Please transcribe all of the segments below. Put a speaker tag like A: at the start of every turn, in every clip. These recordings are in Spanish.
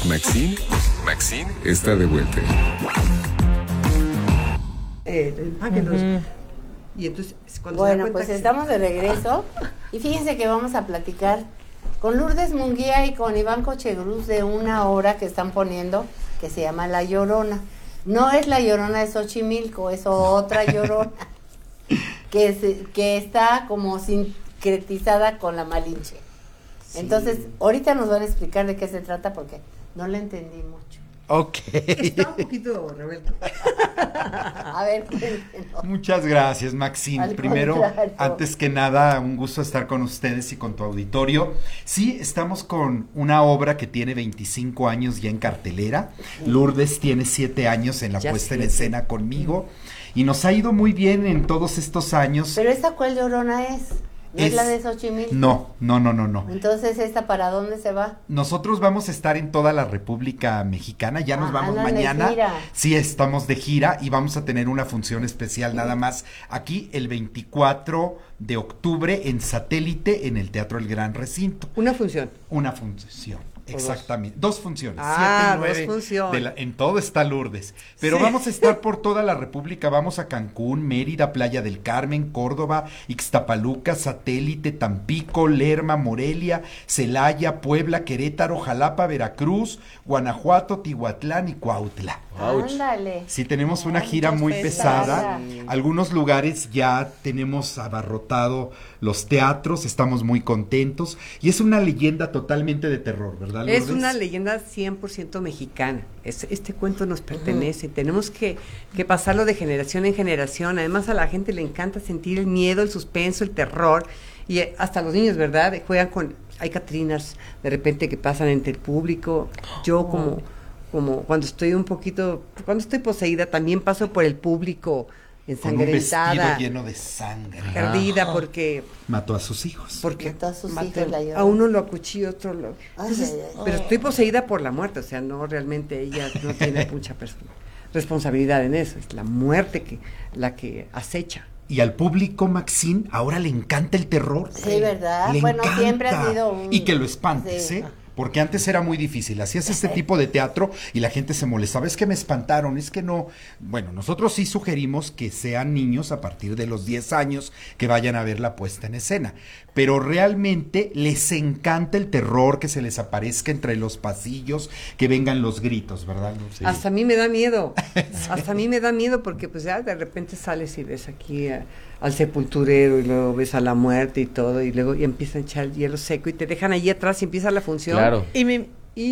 A: Maxine está de vuelta.
B: Y entonces,
C: bueno, pues estamos de regreso y fíjense que vamos a platicar con Lourdes Munguía y con Iván Cochegruz de una obra que están poniendo que se llama La Llorona. No es La Llorona de Xochimilco, es otra Llorona que está como sincretizada con la Malinche. Sí. Entonces, ahorita nos van a explicar de qué se trata porque no le entendí mucho.
D: Ok.
B: Está un poquito revuelto.
C: A ver, cuéntenos.
D: Muchas gracias, Maxine. Primero, antes que nada, un gusto estar con ustedes y con tu auditorio. Sí, estamos con una obra que tiene 25 años ya en cartelera. Lourdes tiene 7 años en la puesta en escena conmigo. Y nos ha ido muy bien en todos estos años.
C: ¿Pero esta cuál Llorona es? ¿No es la de Xochimilco?
D: No.
C: Entonces, ¿esta para dónde se va?
D: Nosotros vamos a estar en toda la República Mexicana, ya nos vamos mañana. Sí, estamos de gira y vamos a tener una función especial nada más aquí el 24 de octubre en Satélite, en el Teatro El Gran Recinto.
B: Una función.
D: Exactamente, 2 funciones.
B: 2 funciones.
D: En todo está Lourdes. Pero vamos a estar por toda la República. Vamos a Cancún, Mérida, Playa del Carmen, Córdoba, Ixtapaluca, Satélite, Tampico, Lerma, Morelia, Celaya, Puebla, Querétaro, Jalapa, Veracruz, Guanajuato, Tihuatlán y Cuautla.
C: Ándale.
D: Sí, tenemos una gira muy pesada. Algunos lugares ya tenemos abarrotado los teatros, estamos muy contentos. Y es una leyenda totalmente de terror, ¿verdad, Lourdes?
B: Es una leyenda 100% mexicana. Este cuento nos pertenece. Tenemos que pasarlo de generación en generación. Además, a la gente le encanta sentir el miedo, el suspenso, el terror. Y hasta los niños, ¿verdad? Juegan con... Hay catrinas de repente que pasan entre el público. Yo como cuando estoy cuando estoy poseída, también paso por el público ensangrentada.
D: Con un vestido lleno de sangre.
B: Perdida porque...
D: Mató a sus hijos.
C: Mató a sus hijos, la Llorona.
B: A uno lo acuchilló, otro lo... Entonces, pero estoy poseída por la muerte, o sea, no realmente ella no tiene mucha responsabilidad en eso, es la muerte la que acecha.
D: Y al público, Maxine, ahora le encanta el terror.
C: Sí, ¿verdad? Bueno, encanta. Siempre ha sido
D: Y que lo espantes, ¿eh? Porque antes era muy difícil, hacías este tipo de teatro y la gente se molestaba, es que me espantaron, es que no. Bueno, nosotros sí sugerimos que sean niños a partir de los 10 años que vayan a ver la puesta en escena, pero realmente les encanta el terror, que se les aparezca entre los pasillos, que vengan los gritos, ¿verdad?
B: Sí. Hasta a mí me da miedo, hasta a mí me da miedo porque pues ya de repente sales y ves aquí al sepulturero y luego ves a la muerte y todo y luego empiezan a echar hielo seco y te dejan allí atrás y empieza la función.
E: Claro.
F: Y me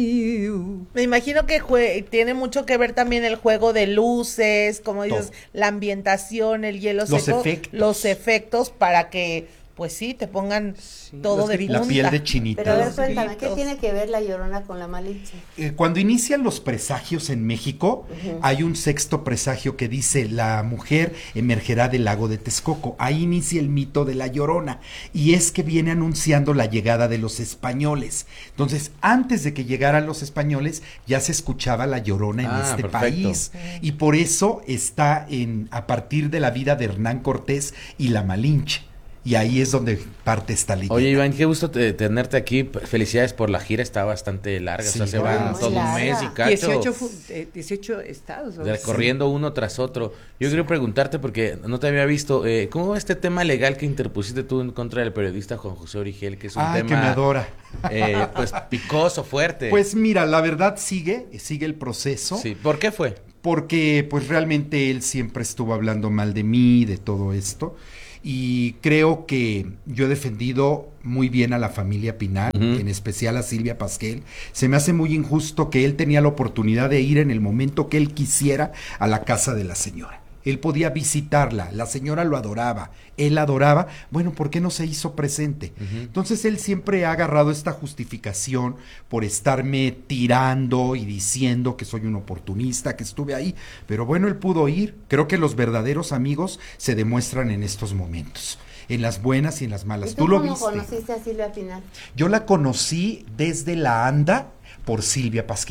F: imagino que tiene mucho que ver también el juego de luces, como dices, la ambientación, el hielo seco, los efectos para que pues sí, te pongan todo de punta.
D: La piel de chinita.
C: Pero a ver, cuéntame, ¿qué tiene que ver la Llorona con la Malinche?
D: Cuando inician los presagios en México, hay un sexto presagio que dice, la mujer emergerá del lago de Texcoco. Ahí inicia el mito de la Llorona. Y es que viene anunciando la llegada de los españoles. Entonces, antes de que llegaran los españoles, ya se escuchaba la Llorona en este país. Y por eso está a partir de la vida de Hernán Cortés y la Malinche. Y ahí es donde parte esta leyenda.
E: Oye, Iván, qué gusto tenerte aquí. Felicidades por la gira, está bastante larga. Sí, o sea, se van todo un mes y cacho.
B: 18 estados.
E: Recorriendo uno tras otro. Yo quiero preguntarte, porque no te había visto, ¿cómo va este tema legal que interpusiste tú en contra del periodista Juan José Origel? Que es un tema...
D: que me adora.
E: Pues picoso, fuerte.
D: Pues mira, la verdad sigue el proceso.
E: Sí, ¿por qué fue?
D: Porque pues realmente él siempre estuvo hablando mal de mí, de todo esto. Y creo que yo he defendido muy bien a la familia Pinal, en especial a Silvia Pasquel. Se me hace muy injusto que él tenía la oportunidad de ir en el momento que él quisiera a la casa de la señora. Él podía visitarla, la señora lo adoraba, él la adoraba, bueno, ¿por qué no se hizo presente? Entonces él siempre ha agarrado esta justificación por estarme tirando y diciendo que soy un oportunista, que estuve ahí, pero bueno, él pudo ir. Creo que los verdaderos amigos se demuestran en estos momentos, en las buenas y en las malas.
C: ¿Y tú
D: lo
C: cómo
D: viste?
C: conociste a Silvia Pinal?
D: Yo la conocí desde la ANDA por Silvia Pasquel.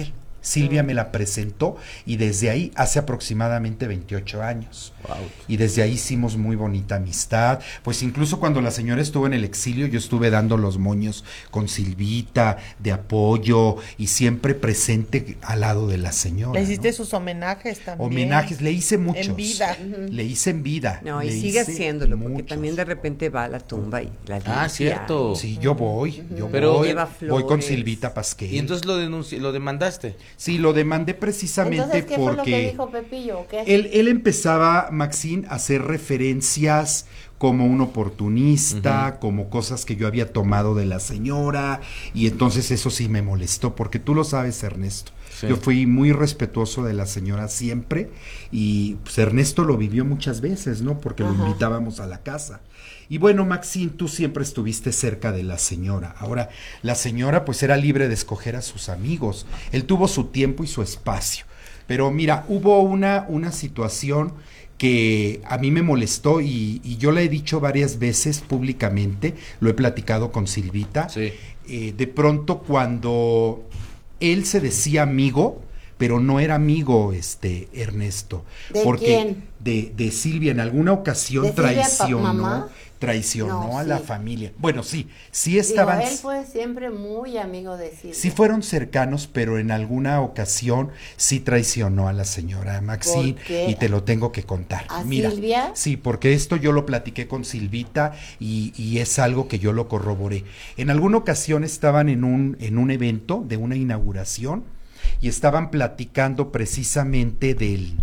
D: Silvia me la presentó y desde ahí, hace aproximadamente 28 años.
E: Wow.
D: Y desde ahí hicimos muy bonita amistad. Pues incluso cuando la señora estuvo en el exilio, yo estuve dando los moños con Silvita, de apoyo y siempre presente al lado de la señora.
F: Le hiciste
D: ¿no?
F: sus homenajes también.
D: Homenajes, le hice muchos.
F: En vida.
D: Le hice en vida.
B: No, y
D: le
B: sigue
D: hice
B: haciéndolo, porque
D: muchos.
B: también de repente va a la tumba y la limpia.
E: Cierto.
D: Sí, yo voy,
E: Pero
D: voy,
B: lleva
D: voy con
B: flores.
D: Silvita Pasquel.
E: Y entonces lo demandaste.
D: Sí, lo demandé precisamente
C: Entonces, ¿qué fue lo que
D: porque
C: dijo Pepillo? ¿O qué?
D: él empezaba, Maxine, a hacer referencias como un oportunista, como cosas que yo había tomado de la señora, y entonces eso sí me molestó, porque tú lo sabes, Ernesto.
E: Sí.
D: Yo fui muy respetuoso de la señora siempre, y pues Ernesto lo vivió muchas veces, ¿no? Porque lo invitábamos a la casa. Y bueno, Maxine, tú siempre estuviste cerca de la señora. Ahora, la señora pues era libre de escoger a sus amigos. Él tuvo su tiempo y su espacio. Pero mira, hubo una situación que a mí me molestó y yo le he dicho varias veces públicamente, lo he platicado con Silvita.
E: Sí.
D: De pronto cuando él se decía amigo, pero no era amigo Ernesto.
C: ¿De
D: porque
C: quién?
D: De Silvia, en alguna ocasión
C: ¿De Silvia,
D: traicionó
C: No,
D: a la
C: sí.
D: familia. Bueno, sí
C: Digo,
D: estaban...
C: él fue siempre muy amigo de Silvia.
D: Sí fueron cercanos, pero en alguna ocasión sí traicionó a la señora Maxine.
C: ¿Por qué?
D: Y te lo tengo que contar.
C: ¿A
D: Mira,
C: Silvia?
D: Sí, porque esto yo lo platiqué con Silvita y es algo que yo lo corroboré. En alguna ocasión estaban en un evento de una inauguración y estaban platicando precisamente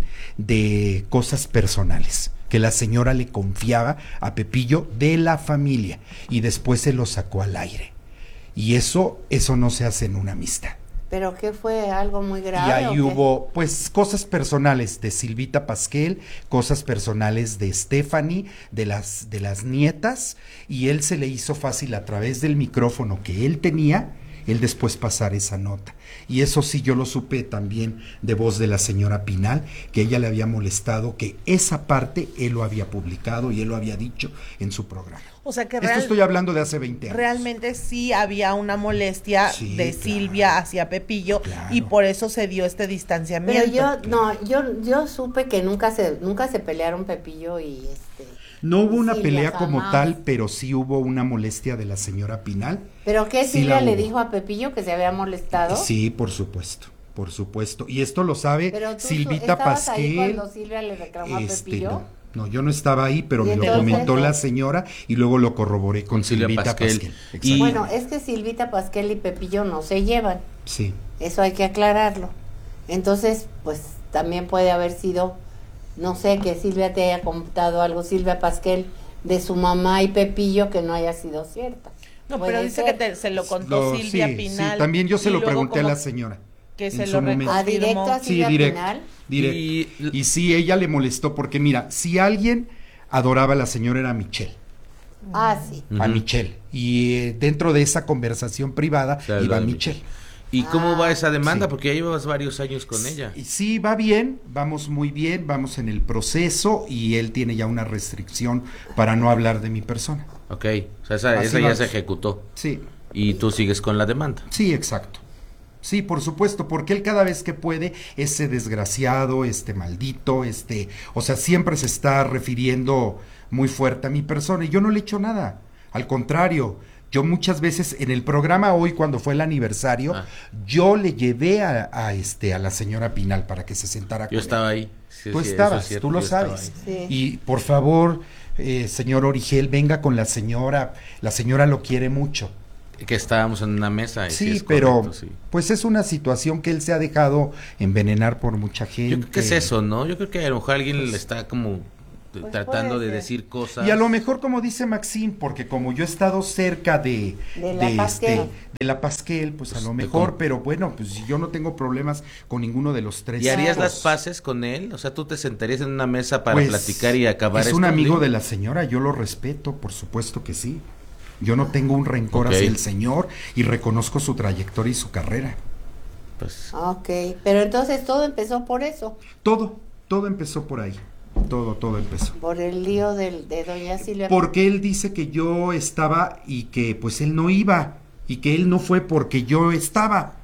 D: de cosas personales que la señora le confiaba a Pepillo de la familia y después se lo sacó al aire. Y eso no se hace en una amistad.
C: ¿Pero qué fue? ¿Algo muy
D: Y
C: grave?
D: ahí
C: o qué?
D: hubo, pues, cosas personales de Silvita Pasquel, cosas personales de Stephanie, de las nietas, y él se le hizo fácil a través del micrófono que él tenía, él después pasar esa nota. Y eso sí, yo lo supe también de voz de la señora Pinal, que ella le había molestado que esa parte él lo había publicado y él lo había dicho en su programa.
F: O sea que
D: Esto estoy hablando de hace 20 años.
F: realmente sí había una molestia
D: Sí,
F: de
D: claro.
F: Silvia hacia Pepillo
D: Claro.
F: y por eso se dio este distanciamiento.
C: Pero yo supe que nunca se pelearon Pepillo y
D: No hubo una
C: Silvia,
D: pelea como
C: jamás.
D: tal, pero sí hubo una molestia de la señora Pinal.
C: ¿Pero qué
D: Sí
C: Silvia
D: la
C: le
D: hubo.
C: dijo a Pepillo que se había molestado?
D: Sí, por supuesto. Y esto lo sabe
C: Pero tú
D: Silvita
C: estabas ahí
D: Pasquel.
C: cuando Silvia le reclamó a Pepillo.
D: No, yo no estaba ahí, pero
C: ¿Y
D: me lo
C: entonces?
D: comentó la señora y luego lo corroboré con
E: Silvia
D: Silvita
E: Pasquel.
D: Pasquel.
E: Y-
C: Bueno, es que Silvita Pasquel y Pepillo no se llevan.
D: Sí.
C: Eso hay que aclararlo. Entonces, pues también puede haber sido, no sé, que Silvia te haya contado algo, Silvia Pasquel, de su mamá y Pepillo que no haya sido cierta.
F: No,
C: Puede
F: pero dice
C: ser.
F: que se lo contó Silvia
D: sí,
F: Pinal.
D: sí, también yo se
F: y
D: lo
F: luego
D: pregunté a
F: como
D: la señora.
F: que
D: en
F: se
D: su
F: lo
D: momento.
C: ¿A directo a
F: reconfirmó.
D: Sí,
C: Silvia
D: directo.
C: Pinal?
D: Y sí, ella le molestó porque mira, si alguien adoraba a la señora era Michelle.
C: Ah, sí.
D: A Michelle. Y dentro de esa conversación privada
E: Claro,
D: iba
E: la de
D: Michelle.
E: ¿Y cómo va esa demanda?
D: sí.
E: Porque ya llevas varios años con ella.
D: Y sí, va bien, vamos muy bien, vamos en el proceso y él tiene ya una restricción para no hablar de mi persona.
E: Ok, o sea, esa
D: Así
E: ya
D: vamos.
E: se ejecutó.
D: Sí,
E: Y tú sigues con la demanda.
D: sí, exacto. Sí, por supuesto, porque él cada vez que puede, ese desgraciado, maldito, o sea, siempre se está refiriendo muy fuerte a mi persona y yo no le he hecho nada. Al contrario, yo muchas veces en el programa hoy, cuando fue el aniversario, yo le llevé a la señora Pinal para que se sentara con
E: Yo
D: él.
E: estaba ahí. Sí,
D: Tú
E: sí, eso
D: estabas,
E: es cierto,
D: tú lo
E: yo estaba
D: sabes.
C: Sí.
E: ahí.
D: Y por favor, señor Origel, venga con la señora lo quiere mucho.
E: Que estábamos en una mesa. Y
D: Sí,
E: es
D: pero
E: correcto, sí.
D: pues es una situación que él se ha dejado envenenar por mucha gente.
E: Yo creo que es eso, ¿no? Yo creo que a lo mejor alguien le está como tratando
C: puede
E: de
C: ser.
E: decir cosas.
D: Y a lo mejor, como dice Maxine, porque como yo he estado cerca de la Pasquel, pues a
E: Pues
D: lo
E: te
D: mejor,
E: com-
D: pero bueno, pues yo no tengo problemas con ninguno de los tres.
E: ¿Y harías
D: hijos.
E: las paces con él? O sea, ¿tú te sentarías en una mesa para
D: Pues,
E: platicar y acabar
D: Es un
E: esto?
D: amigo
E: Digo,
D: de la señora, yo lo respeto, por supuesto que sí. Yo no tengo un rencor
E: Ok.
D: hacia el señor y reconozco su trayectoria y su carrera.
E: Pues,
C: Ok, pero entonces todo empezó por eso,
D: Todo empezó por ahí. Todo empezó.
C: por el lío de doña Silvia.
D: Porque él dice que yo estaba y que pues él no iba y que él no fue porque yo estaba.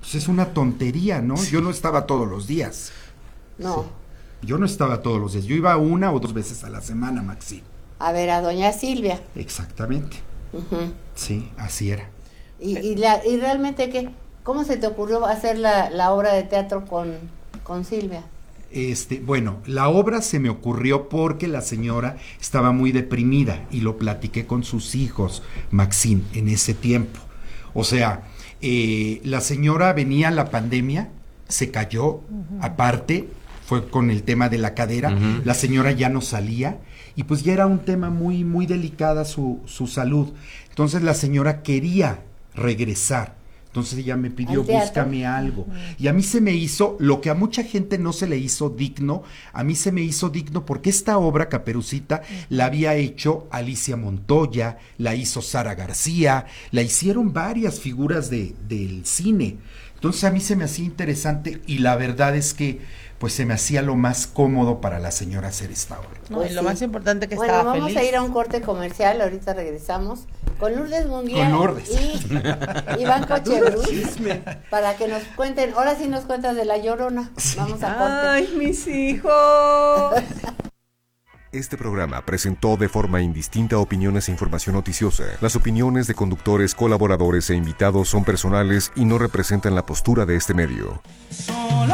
D: pues es una tontería, ¿no? Yo no estaba todos los días.
C: No.
D: Sí. Yo no estaba todos los días. Yo iba 1 o 2 veces a la semana, Maxine.
C: A ver, a doña Silvia.
D: Exactamente. Sí, así era.
C: ¿Y realmente qué? ¿Cómo se te ocurrió hacer la obra de teatro con Silvia?
D: Bueno, la obra se me ocurrió porque la señora estaba muy deprimida y lo platiqué con sus hijos, Maxine, en ese tiempo. O sea, la señora venía la pandemia, se cayó, aparte, fue con el tema de la cadera, la señora ya no salía y pues ya era un tema muy, muy delicada su salud. Entonces la señora quería regresar. Entonces ella me pidió, búscame algo. Y a mí se me hizo, lo que a mucha gente no se le hizo digno, a mí se me hizo digno porque esta obra, Caperucita, la había hecho Alicia Montoya, la hizo Sara García, la hicieron varias figuras del cine. Entonces a mí se me hacía interesante y la verdad es que pues se me hacía lo más cómodo para la señora hacer esta obra.
F: Pues lo más importante que estaba feliz.
C: Vamos a ir a un corte comercial, ahorita regresamos con Lourdes Munguía y Iván Cochebruz para que nos cuenten, ahora sí nos cuentas de La Llorona. Vamos a corte.
B: ¡Ay, mis hijos!
A: Este programa presentó de forma indistinta opiniones e información noticiosa. Las opiniones de conductores, colaboradores e invitados son personales y no representan la postura de este medio.